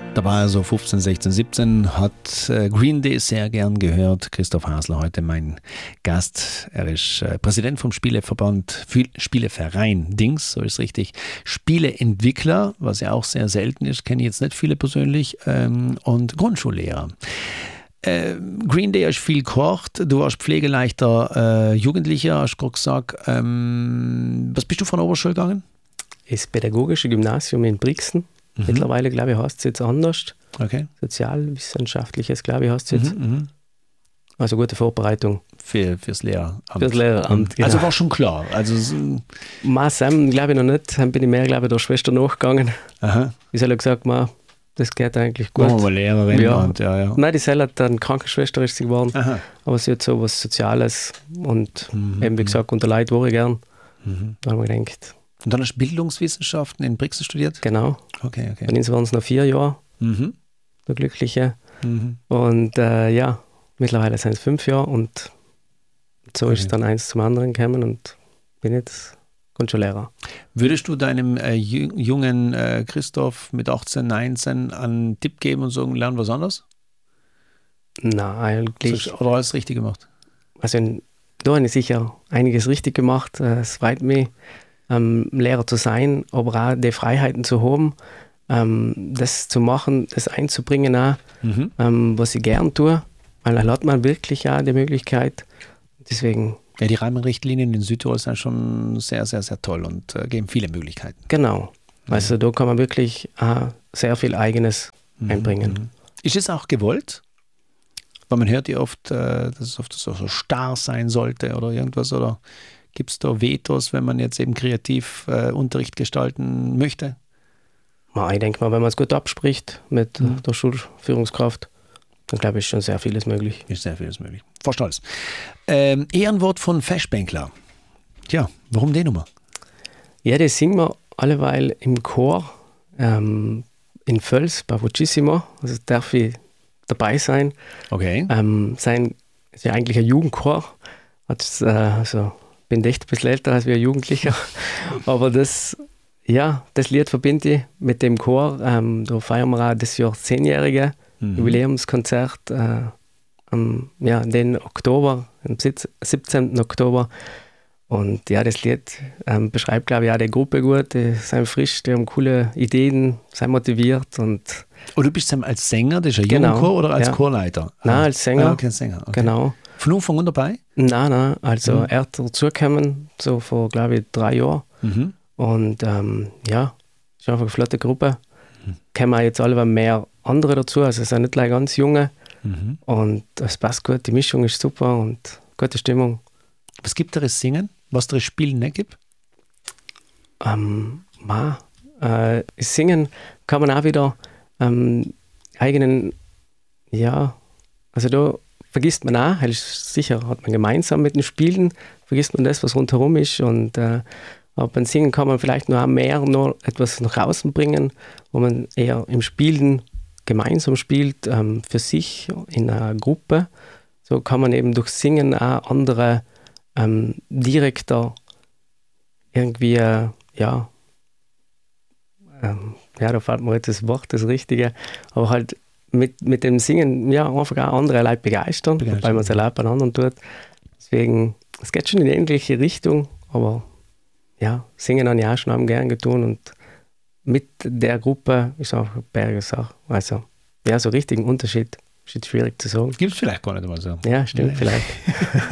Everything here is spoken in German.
Da war er so 15, 16, 17, hat Green Day sehr gern gehört. Christoph Hasler, heute mein Gast. Er ist Präsident vom Spieleverein Dings, so ist richtig. Spieleentwickler, was ja auch sehr selten ist, kenne ich jetzt nicht viele persönlich, und Grundschullehrer. Green Day hast viel gekocht, du warst pflegeleichter Jugendlicher, hast gerade gesagt. Was bist du von der Oberschule gegangen? Das pädagogische Gymnasium in Brixen. Mittlerweile, glaube ich, heißt es jetzt anders. Okay. Sozialwissenschaftliches, glaube ich, heißt es jetzt. Also gute Vorbereitung. Fürs Lehramt. Fürs Lehramt, genau. Also war schon klar. Also, Sam, glaube ich noch nicht. Dann bin ich mehr, glaube ich, der Schwester nachgegangen. aha. Die hat gesagt, das geht eigentlich gut. Machen wir mal Lehrerin. Ja. Und, ja. Nein, die hat dann Krankenschwester ist sie geworden. Aha. Aber sie hat so was Soziales und eben, wie gesagt, unter Leid war ich gern. Da haben wir gedacht. Und dann hast du Bildungswissenschaften in Brixen studiert? Genau. Okay. Bei uns waren es noch 4 Jahre, der Glückliche. Und mittlerweile sind es 5 Jahre und so ist es dann eins zum anderen gekommen und bin jetzt Grundschullehrer. Würdest du deinem jungen Christoph mit 18, 19 einen Tipp geben und sagen, lern was anderes? Nein, eigentlich. Oder alles richtig gemacht? Also da habe ich sicher einiges richtig gemacht. Es freut mich, Lehrer zu sein, aber auch die Freiheiten zu haben, das zu machen, das einzubringen auch, was ich gern tue, weil dann hat man wirklich auch die Möglichkeit. Deswegen. Ja, die Rahmenrichtlinien in Südtirol sind schon sehr, sehr, sehr toll und geben viele Möglichkeiten. Genau. Also da kann man wirklich sehr viel Eigenes einbringen. Ist es auch gewollt? Weil man hört ja oft, dass es oft so starr sein sollte oder irgendwas, oder gibt es da Vetos, wenn man jetzt eben kreativ Unterricht gestalten möchte? Ich denke mal, wenn man es gut abspricht mit der Schulführungskraft, dann glaube ich, ist schon sehr vieles möglich. Ist sehr vieles möglich. Frau Stolz. Ehrenwort von Feschbänkler. Tja, warum die Nummer? Ja, das singen wir alleweil im Chor in Völs, bei Vocissimo. Also darf ich dabei sein. Okay. Ist ja eigentlich ein Jugendchor. Bin echt ein bisschen älter als wie ein Jugendlicher. Aber das Lied verbinde ich mit dem Chor. Da feiern wir auch das Jahr 10-jährige Jubiläumskonzert den Oktober, am 17. Oktober. Und ja, das Lied beschreibt, glaube ich, auch die Gruppe gut. Die sind frisch, die haben coole Ideen, sind motiviert. Und du bist als Sänger, das ist ein Jugendchor, oder als Chorleiter? Nein, als Sänger. Okay, als Sänger. Okay. Genau. Von Anfang an dabei? Nein, also er hat dazugekommen, so vor, glaube ich, 3 Jahren. Und ist einfach eine flotte Gruppe. Kommen jetzt alle mehr andere dazu, also es sind nicht gleich ganz junge. Und es passt gut, die Mischung ist super und gute Stimmung. Was gibt dir das Singen, was dir das Spielen nicht gibt? Singen kann man auch wieder also da vergisst man auch, sicher hat man gemeinsam mit den Spielen, vergisst man das, was rundherum ist, und aber beim Singen kann man vielleicht noch mehr etwas nach außen bringen, wo man eher im Spielen gemeinsam spielt, für sich in einer Gruppe. So kann man eben durch Singen auch andere direkter irgendwie, da fällt mir jetzt das Wort, das Richtige, aber halt mit dem Singen einfach auch andere Leute begeistern, weil man es allein bei anderen tut. Deswegen, es geht schon in eine ähnliche Richtung, aber Singen habe ich auch schon gern getan und mit der Gruppe ist auch eine berge Sache. Also, so richtigen Unterschied ist schwierig zu sagen. Gibt es vielleicht gar nicht mal so. Ja, stimmt, vielleicht.